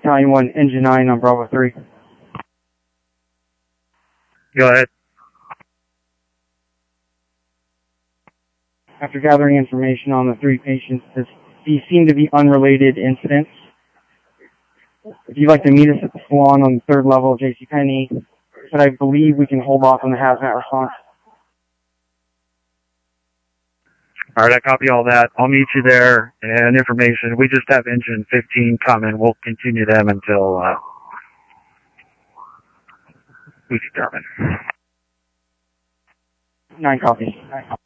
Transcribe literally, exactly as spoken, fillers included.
Battalion one, Engine nine on Bravo three. Go ahead. After gathering information on the three patients, this, these seem to be unrelated incidents. If you'd like to meet us at the salon on the third level of JCPenney, but I believe we can hold off on the hazmat response. All right, I copy all that. I'll meet you there, and information. We just have engine fifteen coming. We'll continue them until uh, we determine. Nine copies. Nine copies.